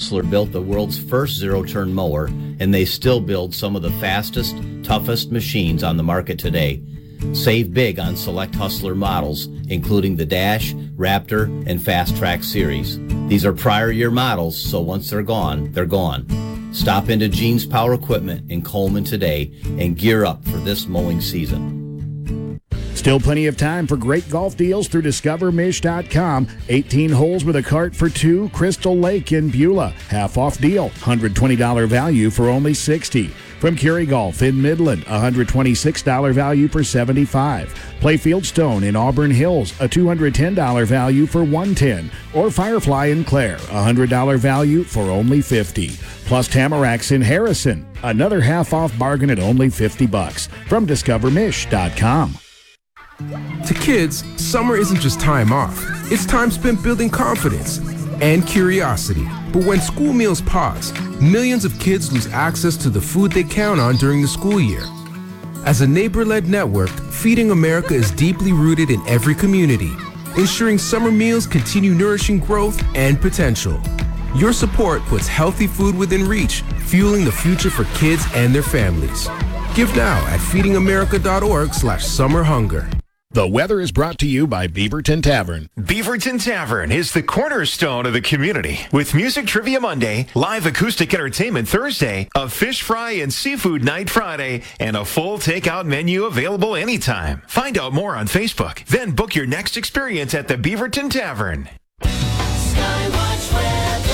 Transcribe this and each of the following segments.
Hustler built the world's first zero-turn mower, and they still build some of the fastest, toughest machines on the market today. Save big on select Hustler models, including the Dash, Raptor, and Fast Track series. These are prior year models, so once they're gone, they're gone. Stop into Gene's Power Equipment in Coleman today and gear up for this mowing season. Still plenty of time for great golf deals through DiscoverMish.com. 18 holes with a cart for $2, Crystal Lake in Beulah. Half off deal, $120 value for only $60. From Curie Golf in Midland, $126 value for $75. Play Fieldstone in Auburn Hills, a $210 value for $110. Or Firefly in Clare, $100 value for only $50. Plus Tamaracks in Harrison, another half off bargain at only $50. From DiscoverMish.com. To kids, summer isn't just time off. It's time spent building confidence and curiosity. But when school meals pause, millions of kids lose access to the food they count on during the school year. As a neighbor-led network, Feeding America is deeply rooted in every community, ensuring summer meals continue nourishing growth and potential. Your support puts healthy food within reach, fueling the future for kids and their families. Give now at feedingamerica.org/summerhunger. The weather is brought to you by Beaverton Tavern. Beaverton Tavern is the cornerstone of the community with Music Trivia Monday, live acoustic entertainment Thursday, a fish fry and seafood night Friday, and a full takeout menu available anytime. Find out more on Facebook, then book your next experience at the Beaverton Tavern. Skywatch weather.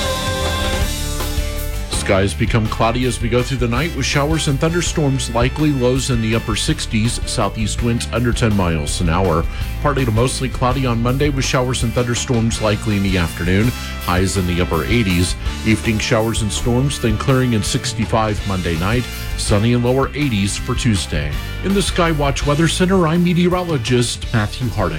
Skies become cloudy as we go through the night with showers and thunderstorms, likely lows in the upper 60s, southeast winds under 10 miles an hour. Partly to mostly cloudy on Monday with showers and thunderstorms likely in the afternoon, highs in the upper 80s. Evening showers and storms, then clearing in 65 Monday night, sunny in lower 80s for Tuesday. In the Skywatch Weather Center, I'm meteorologist Matthew Harding.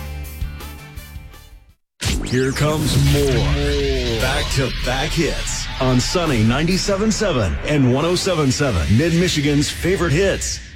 Here comes more back-to-back hits on Sunny 97.7 and 107.7, Mid-Michigan's favorite hits.